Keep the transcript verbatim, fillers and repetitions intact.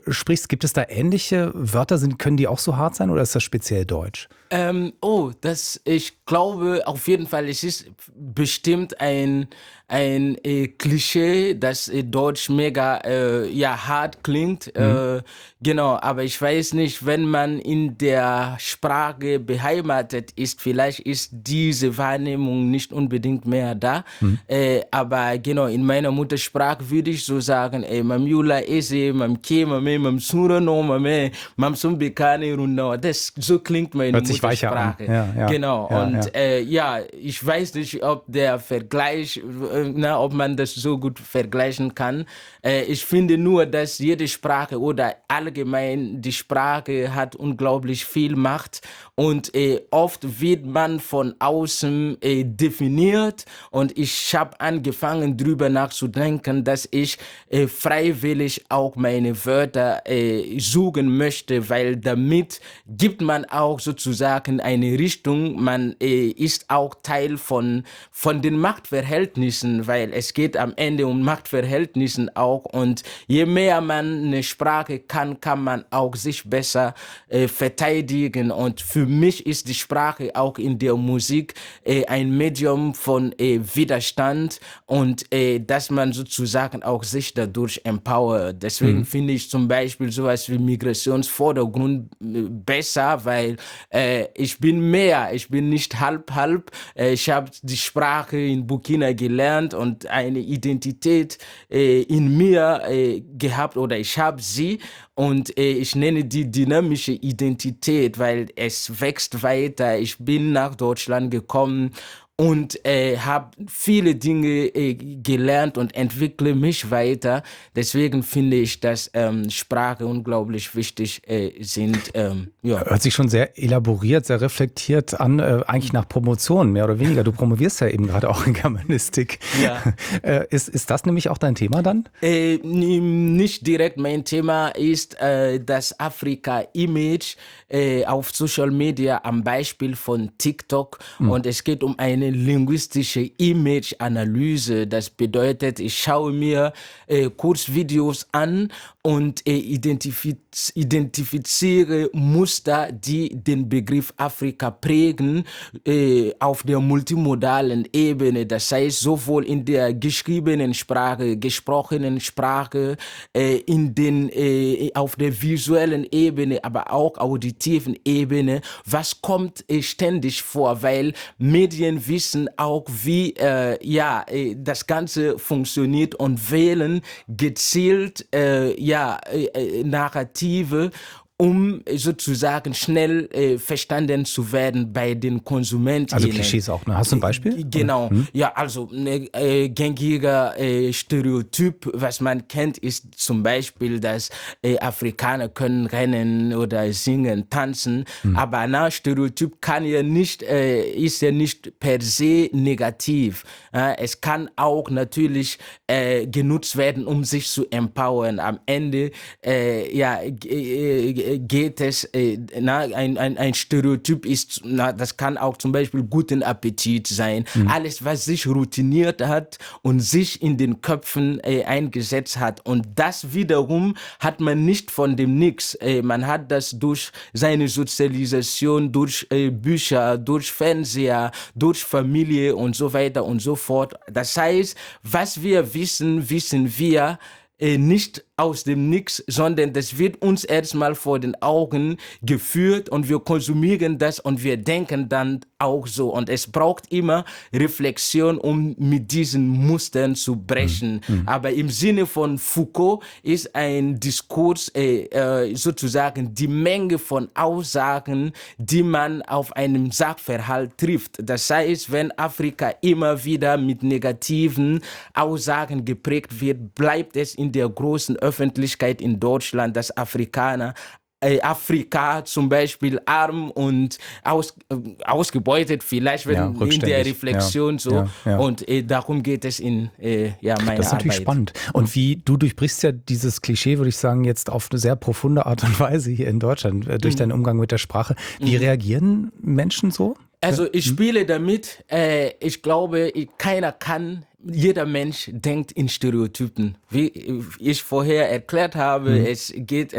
sprichst, gibt es da ähnliche Wörter? Sind, können die auch so hart sein oder ist das speziell deutsch? Ähm, oh, das, ich glaube auf jeden Fall, es ist bestimmt ein, ein äh, Klischee, das äh, Deutsch mega äh, ja, hart klingt. Mhm. Äh, genau, aber ich weiß nicht, wenn man in der Sprache beheimatet ist, vielleicht ist diese Wahrnehmung nicht unbedingt mehr da. Mhm. Äh, aber genau, in meiner Muttersprache würde ich so sagen, ey, mam yula ese, mam ke, mame, mam sura no, mame, mam sumbekane runda. Das, so klingt meine Hört sich weicher an. Muttersprache. Ja, ja, Genau, ja, und ja. äh, ja, ich weiß nicht, ob der Vergleich, äh, na, ob man das so gut vergleichen kann. Äh, ich finde nur, dass jede Sprache oder allgemein die Sprache hat unglaublich viel Macht und äh, oft wird man von außen äh, definiert und ich habe angefangen drüber nachzudenken, dass ich äh, freiwillig auch meine Wörter äh, suchen möchte, weil damit gibt man auch sozusagen eine Richtung, man äh, ist auch Teil von, von den Machtverhältnissen, weil es geht am Ende um Machtverhältnissen auch und je mehr man eine Sprache kann, kann man auch sich besser äh, verteidigen und für mich ist die Sprache auch in der Musik äh, ein Medium von äh, Widerstand und äh, dass man sozusagen auch sich dadurch empowert. Deswegen Mhm. finde ich zum Beispiel sowas wie Migrationsvordergrund äh, besser, weil äh, ich bin mehr, ich bin nicht halb halb. Äh, ich habe die Sprache in Burkina gelernt und eine Identität äh, in mir äh, gehabt oder ich habe sie und äh, ich nenne die dynamische Identität, weil es wächst weiter. Ich bin nach Deutschland gekommen und äh, habe viele Dinge äh, gelernt und entwickle mich weiter. Deswegen finde ich, dass ähm, Sprache unglaublich wichtig äh, sind. Ähm, ja. Hört sich schon sehr elaboriert, sehr reflektiert an, äh, eigentlich nach Promotion, mehr oder weniger. Du promovierst ja eben gerade auch in Germanistik. Ja. äh, ist, ist das nämlich auch dein Thema dann? Äh, n- nicht direkt. Mein Thema ist äh, das Afrika-Image äh, auf Social Media am Beispiel von TikTok. Mhm. Und es geht um eine linguistische Image-Analyse. Das bedeutet, ich schaue mir äh, Kurzvideos an und äh, identifiz identifiziere Muster, die den Begriff Afrika prägen, äh, auf der multimodalen Ebene. Das heißt, sowohl in der geschriebenen Sprache, gesprochenen Sprache, äh, in den, äh, auf der visuellen Ebene, aber auch auditiven Ebene. Was kommt äh, ständig vor? Weil Medien wissen auch, wie äh, ja, äh, das Ganze funktioniert und wählen gezielt äh, ja, äh, Narrative, um sozusagen schnell äh, verstanden zu werden bei den Konsumenten. Also Klischees auch, ne? Hast du ein Beispiel? Genau, hm? ja, also ein ne, äh, gängiger äh, Stereotyp, was man kennt, ist zum Beispiel, dass äh, Afrikaner können rennen oder singen, tanzen, Hm. aber ein Stereotyp kann ja nicht, äh, ist ja nicht per se negativ. Äh, es kann auch natürlich äh, genutzt werden, um sich zu empowern. Am Ende, äh, ja, äh, geht es, äh, na, ein, ein, ein Stereotyp ist, na, das kann auch zum Beispiel guten Appetit sein. Mhm. Alles, was sich routiniert hat und sich in den Köpfen äh, eingesetzt hat. Und das wiederum hat man nicht von dem Nix. Äh, man hat das durch seine Sozialisation, durch äh, Bücher, durch Fernseher, durch Familie und so weiter und so fort. Das heißt, was wir wissen, wissen wir äh, nicht aus dem Nix, sondern das wird uns erstmal vor den Augen geführt und wir konsumieren das und wir denken dann auch so. Und es braucht immer Reflexion, um mit diesen Mustern zu brechen. Mhm. Aber im Sinne von Foucault ist ein Diskurs äh, äh, sozusagen die Menge von Aussagen, die man auf einem Sachverhalt trifft. Das heißt, wenn Afrika immer wieder mit negativen Aussagen geprägt wird, bleibt es in der großen Öffentlichkeit in Deutschland, dass Afrikaner Äh, Afrika zum Beispiel arm und aus, äh, ausgebeutet, vielleicht wenn Ja, in der Reflexion ja, so. ja, ja. Und äh, darum geht es in äh, ja, meiner Arbeit. Das ist natürlich Arbeit. spannend. Und wie, du durchbrichst ja dieses Klischee, würde ich sagen, jetzt auf eine sehr profunde Art und Weise hier in Deutschland, äh, durch mhm. deinen Umgang mit der Sprache. Wie mhm. reagieren Menschen so? Also ich spiele damit, äh, ich glaube, keiner kann, jeder Mensch denkt in Stereotypen. Wie ich vorher erklärt habe, mhm. es geht